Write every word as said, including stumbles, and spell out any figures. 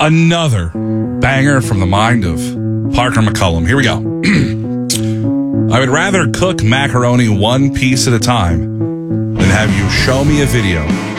Another banger from the mind of Parker McCullum. Here we go. I would rather cook macaroni one piece at a time than have you show me a video